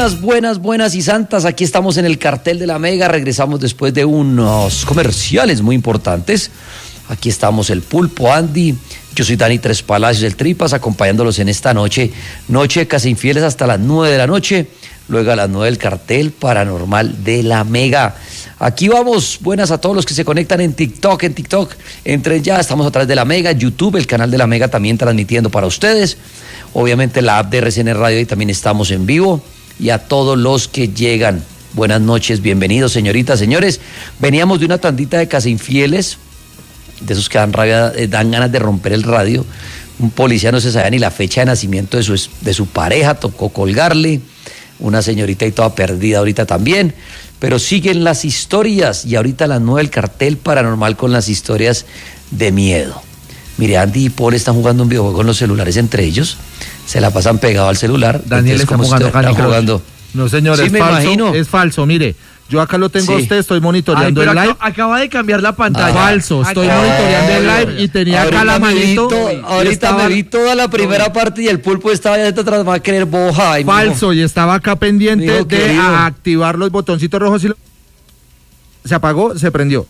buenas y santas. Aquí estamos en el cartel de la Mega. Regresamos después de unos comerciales muy importantes. Aquí estamos el Pulpo, Andy. Yo soy Dani Tres Palacios, el Tripas, acompañándolos en esta noche de Casa Infieles hasta las 9 de la noche. Luego a las 9 el cartel paranormal de la Mega. Aquí vamos, buenas a todos los que se conectan en TikTok. Entren ya, estamos a través de la Mega, YouTube, el canal de la Mega también transmitiendo para ustedes. Obviamente la app de RCN Radio y también estamos en vivo. Y a todos los que llegan, buenas noches, bienvenidos señoritas, señores. Veníamos de una tandita de Casa Infieles, de esos que dan rabia, dan ganas de romper el radio. Un policía no se sabía ni la fecha de nacimiento de su pareja, tocó colgarle. Una señorita y toda perdida ahorita también, pero siguen las historias y ahorita las 9 el cartel paranormal con las historias de miedo. Mire, Andy y Paul están jugando un videojuego en los celulares entre ellos, se la pasan pegado al celular. Daniel está jugando Candy Crush. No señor, sí, es falso, mire. Yo acá lo tengo a usted, estoy monitoreando el live. Acaba de cambiar la pantalla. Falso, estoy monitoreando el live y tenía acá la manito. Ahorita me vi toda la primera parte y el Pulpo estaba ya detrás, va a querer boja. Falso, y estaba acá pendiente de activar los botoncitos rojos y se apagó, se prendió.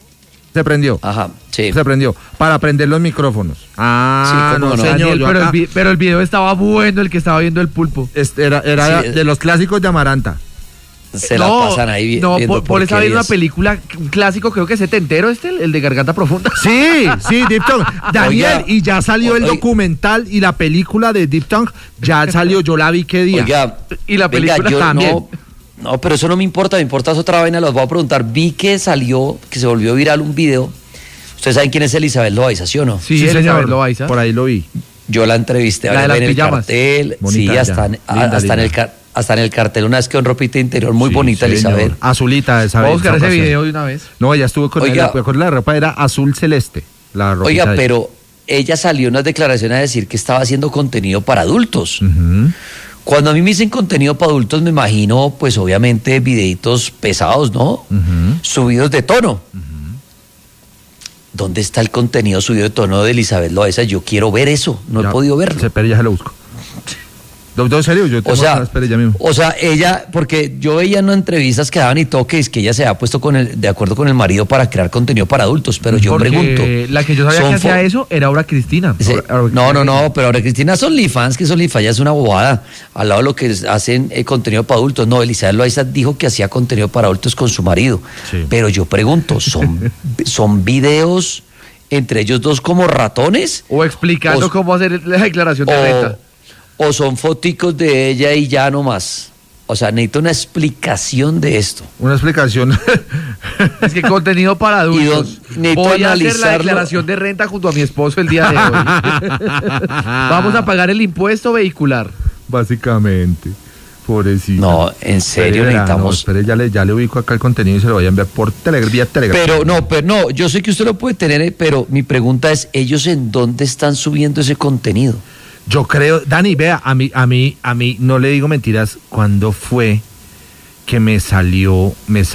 Ajá, sí. Se prendió para prender los micrófonos. Ah, sí, no, señor. Daniel, pero el video estaba bueno, el que estaba viendo el Pulpo. Era de los clásicos de Amaranta. Se la pasan ahí viendo. No, por esa vez una película, un clásico, creo que setentero, el de Garganta Profunda. Sí, Deep Tongue. Daniel, y ya salió el documental y la película de Deep Tongue, ya salió, yo la vi qué día. Oiga, y la película también. No, pero eso no me importa, me importa es otra vaina, los voy a preguntar. Vi que salió, que se volvió viral un video. ¿Ustedes saben quién es Elizabeth Loaiza, sí o no? Sí, Elizabeth Loaiza. Por ahí lo vi. Yo la entrevisté en el cartel. Bonita, sí, hasta en el cartel, una vez que en ropita interior, muy bonita, señor. Elizabeth. Azulita, esa vez. Vamos a buscar ese video de una vez. No, ella estuvo con la ropa, era azul celeste. La ropa. Oiga, pero ella salió en unas declaraciones a decir que estaba haciendo contenido para adultos. Uh-huh. Cuando a mí me dicen contenido para adultos, me imagino, pues obviamente, videitos pesados, ¿no? Uh-huh. Subidos de tono. Uh-huh. ¿Dónde está el contenido subido de tono de Elizabeth Loaiza? Yo quiero ver eso, no he podido verlo. Espera, ya se lo busco. ¿En serio? Yo tengo ya mismo. O sea, ella, porque yo veía en unas entrevistas que daban y todo que es que ella se ha puesto de acuerdo con el marido para crear contenido para adultos, pero yo pregunto. La que yo sabía que hacía eso era Aura Cristina. No, pero Aura Cristina es OnlyFans, que es OnlyFans ya es una bobada, al lado de lo que hacen contenido para adultos. No, Elizabeth Loaiza dijo que hacía contenido para adultos con su marido, sí. Pero yo pregunto, ¿son videos entre ellos dos como ratones? O explicando cómo hacer la declaración de renta. ¿O son foticos de ella y ya nomás? O sea, necesito una explicación de esto. Una explicación. Es que contenido para adultos. Voy a hacer la declaración de renta junto a mi esposo el día de hoy. Vamos a pagar el impuesto vehicular. Básicamente. Pobrecito. No, en serio, necesitamos. Espere, ya le ubico acá el contenido y se lo voy a enviar por vía Telegram. Pero no, yo sé que usted lo puede tener, pero mi pregunta es, ¿ellos en dónde están subiendo ese contenido? Yo creo, Dani, vea, a mí, no le digo mentiras, ¿cuándo fue que me salió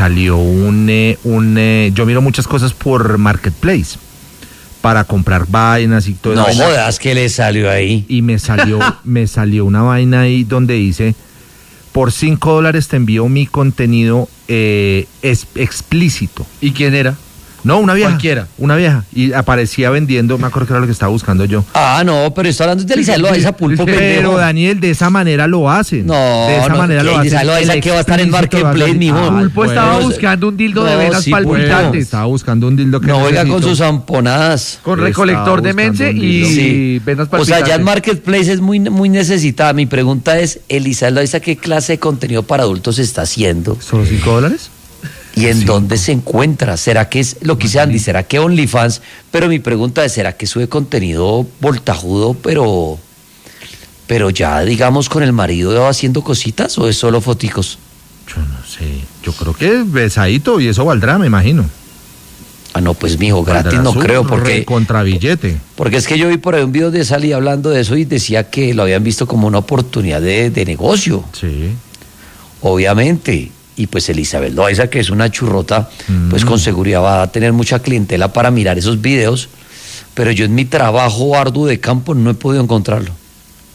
yo miro muchas cosas por Marketplace para comprar vainas y todo eso. No jodas que le salió ahí. Y me salió una vaina ahí donde dice, por $5 te envío mi contenido explícito. ¿Y quién era? No, una vieja. Cualquiera. Una vieja. Y aparecía vendiendo, me acuerdo que era lo que estaba buscando yo. No, pero está hablando de Elizabeth Loaiza, Pulpo, pero pendejo. Daniel, de esa manera lo hacen. De esa manera lo hacen. Elizabeth Loaiza que va a estar en Marketplace, mijo. Pulpo estaba buscando un dildo de venas palpitantes. Estaba buscando un dildo que no oiga con sus zamponadas. Con recolector de mense y venas palpitantes. O sea, ya en Marketplace es muy, muy necesitada. Mi pregunta es, Elizabeth Loaiza, ¿qué clase de contenido para adultos está haciendo? ¿Solo $5? ¿Y en dónde se encuentra? ¿Será que es lo que dice Andy? ¿Será que OnlyFans? Pero mi pregunta es, ¿será que sube contenido voltajudo, pero ya, digamos, con el marido haciendo cositas o es solo foticos? Yo no sé. Yo creo que es besadito y eso valdrá, me imagino. No, pues mijo, gratis no creo, porque contra billete. Porque es que yo vi por ahí un video de Sally hablando de eso y decía que lo habían visto como una oportunidad de negocio. Sí. Obviamente. Y pues Elizabeth Loaiza, que es una churrota, pues con seguridad va a tener mucha clientela para mirar esos videos, pero yo en mi trabajo arduo de campo no he podido encontrarlo.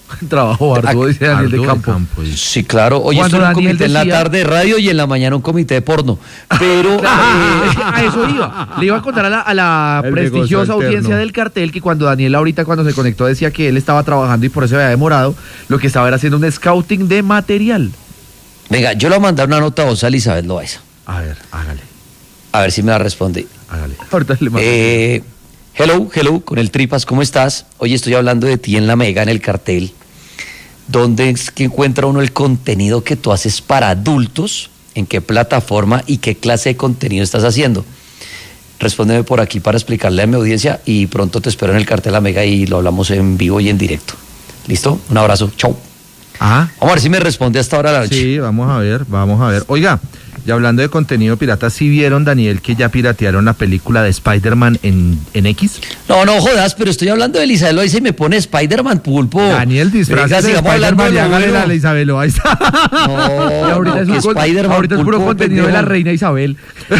Trabajo arduo, dice Daniel de Campo. Sí, claro. Hoy estoy en un comité en la tarde de radio y en la mañana un comité de porno. Pero a eso iba. Le iba a contar a la prestigiosa audiencia del cartel que cuando Daniel ahorita cuando se conectó decía que él estaba trabajando y por eso había demorado, lo que estaba era haciendo un scouting de material. Venga, yo le voy a mandar una nota a vos a Elizabeth Loaiza. A ver, hágale. A ver si me la responde. Hágale. Ahorita le mando. Hello, con el Tripas, ¿cómo estás? Hoy estoy hablando de ti en la Mega, en el cartel. ¿Dónde es que encuentra uno el contenido que tú haces para adultos? ¿En qué plataforma y qué clase de contenido estás haciendo? Respóndeme por aquí para explicarle a mi audiencia y pronto te espero en el cartel La Mega y lo hablamos en vivo y en directo. ¿Listo? Un abrazo. Chau. Ajá. Vamos a ver si me responde hasta ahora la noche. Sí, vamos a ver. Oiga, y hablando de contenido pirata, ¿sí vieron, Daniel, que ya piratearon la película de Spider-Man en X? No jodas, pero estoy hablando de Elizabeth Loaiza y me pone Spider-Man, Pulpo. Daniel, disfraza de Spider-Man y hágale la Elizabeth Loaiza. No, y ahorita es puro contenido de la reina Isabel.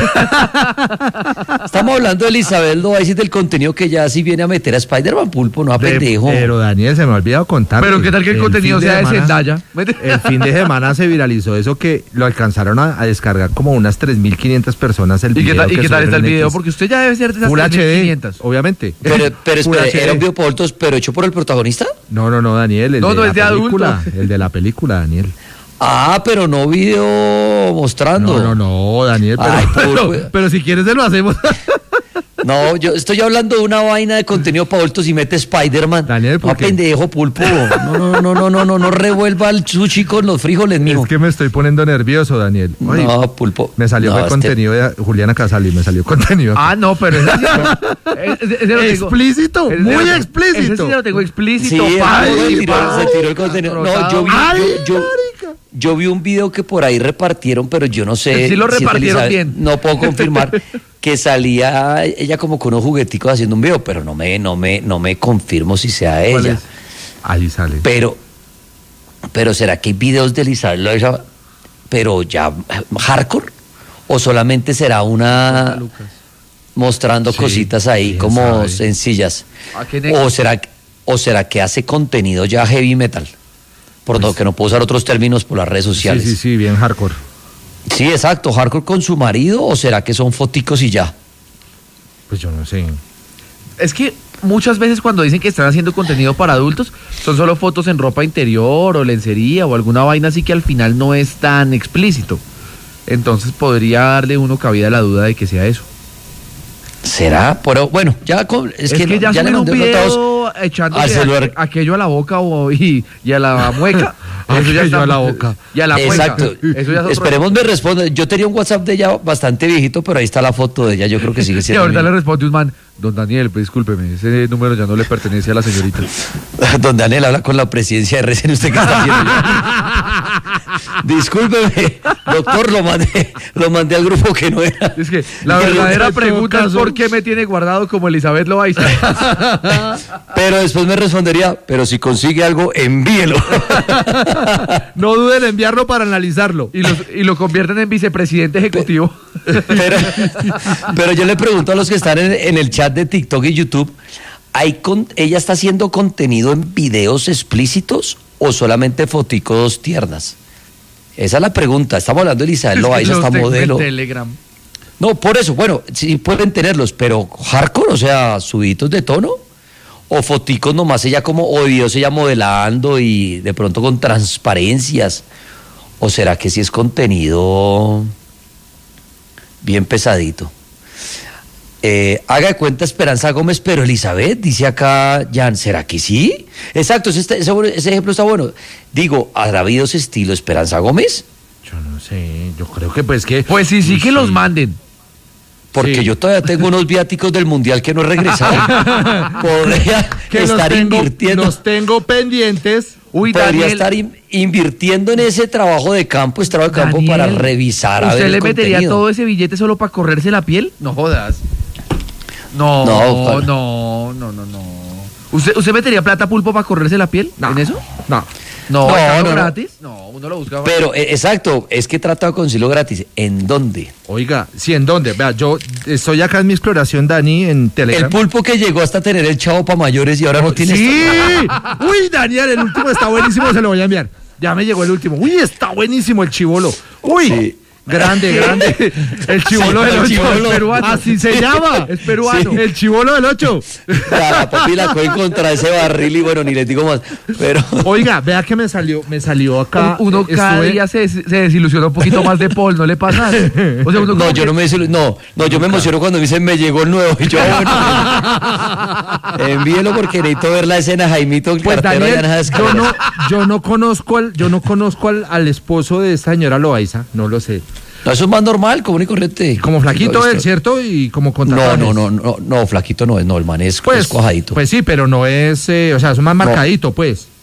Estamos hablando de Elizabeth Loaiza y del contenido que ya sí viene a meter a Spider-Man, Pulpo, no a pendejo. Pero Daniel, se me ha olvidado contar. Pero qué tal que el contenido sea de Zendaya. El fin de semana se viralizó eso que lo alcanzaron a descargar como unas 3.500 personas el video. ¿Y qué tal está el video? Porque usted ya debe ser de esas 3.500. Obviamente. Pero espera, ¿era un video por adultos, pero hecho por el protagonista? No, Daniel. No, es de adultos. El de la película, Daniel. Ah, pero no video mostrando. No, Daniel. Pero si quieres, se lo hacemos. No, yo estoy hablando de una vaina de contenido para adultos y mete Spider-Man. Daniel, ¿por qué? Pendejo, Pulpo. No revuelva el sushi con los frijoles, mijo. Es que me estoy poniendo nervioso, Daniel. Ay, no, Pulpo. Me salió contenido de Juliana Casali, me salió contenido. Ah, no, pero ese explícito, muy explícito. Ese sí lo tengo explícito. Sí, se tiró el contenido. No, yo vi un video que por ahí repartieron, pero yo no sé. Sí lo repartieron bien. No puedo confirmar que salía ella como con unos jugueticos haciendo un video, pero no me confirmo si sea ella. Ahí sale. Pero ¿será que hay videos de Elizabeth Loaiza, pero ya hardcore? ¿O solamente será una mostrando cositas ahí como sencillas? ¿O será que hace contenido ya heavy metal? Por lo que no puedo usar otros términos por las redes sociales. Sí, bien hardcore. Sí, exacto, hardcore con su marido, ¿o será que son foticos y ya? Pues yo no sé. Es que muchas veces cuando dicen que están haciendo contenido para adultos, son solo fotos en ropa interior o lencería o alguna vaina así que al final no es tan explícito. Entonces podría darle uno cabida a la duda de que sea eso. ¿Será? Pero bueno, es que ya le mandé un video echándole aquello a la boca y a la mueca. Eso ya está a la boca. Y a la mueca. Exacto. Esperemos me responda. Yo tenía un WhatsApp de ella bastante viejito, pero ahí está la foto de ella. Yo creo que sigue siendo. Y ahorita le responde un man: don Daniel, pues, discúlpeme, ese número ya no le pertenece a la señorita. Don Daniel habla con la presidencia de RCN, ¿usted qué está haciendo? Discúlpeme, doctor, lo mandé al grupo que no era. Es que la verdadera pregunta es ¿por qué me tiene guardado como Elizabeth Loaiza? Pero después me respondería, pero si consigue algo, envíelo. No duden en enviarlo para analizarlo. Y lo convierten en vicepresidente ejecutivo. Pero yo le pregunto a los que están en el chat de TikTok y YouTube, ¿ella está haciendo contenido en videos explícitos o solamente foticos tiernas? Esa es la pregunta. Estamos hablando de Elizabeth Loaiza, esta modelo. En Telegram. No, por eso, bueno, sí pueden tenerlos, pero hardcore, o sea, subiditos de tono, o foticos nomás ella o videos ella modelando y de pronto con transparencias, o será que sí es contenido bien pesadito. Haga de cuenta Esperanza Gómez, pero Elizabeth, dice acá Jan, ¿será que sí? Exacto, ese ejemplo está bueno. Digo, ¿habrá habido ese estilo Esperanza Gómez? Yo no sé, yo creo que pues que... Pues sí que los manden. Porque yo todavía tengo unos viáticos del Mundial que no he regresado. Podría estar invirtiendo. Los tengo pendientes. Podría estar invirtiendo en ese trabajo de campo, para revisar. ¿Usted le metería todo ese billete solo para correrse la piel? No jodas. No. ¿Usted metería plata, Pulpo, para correrse la piel? ¿En eso? No. No, No, ¿está no, no. gratis? No, uno lo busca. Pero, exacto, es que trata de conseguirlo gratis. ¿En dónde? Oiga, sí, ¿en dónde? Vea, yo estoy acá en mi exploración, Dani, en Telegram. El pulpo que llegó hasta tener el chavo para mayores y ahora no tiene... ¡Sí! Uy, Daniel, el último está buenísimo, se lo voy a enviar. Ya me llegó el último. Uy, está buenísimo el chivolo. Uy, Sí. grande. El chivolo Sí, del el 8. chibolo. Peruano. Así se llama. Es peruano. Sí. El chivolo del 8. La papi la cogen contra ese barril y bueno, ni les digo más. Pero... Oiga, vea que me salió acá. Uno cada estuve- día se desilusiona un poquito más de Paul, ¿no le pasa? O sea, uno No, como yo que- no me yo me emociono cuando me dicen me llegó el nuevo y yo bueno, envíelo porque necesito ver la escena Jaimito el Pues cartero allá en Daniel, esas yo escaleras. no conozco al esposo de esta señora Loaiza, no lo sé. No, eso es más normal, común y corriente. Como flaquito Lo he él, visto. ¿cierto? Y como con No, tatuajes. flaquito no es, no, el man es cuajadito. Pues sí, pero no es, o sea, es más marcadito, pues.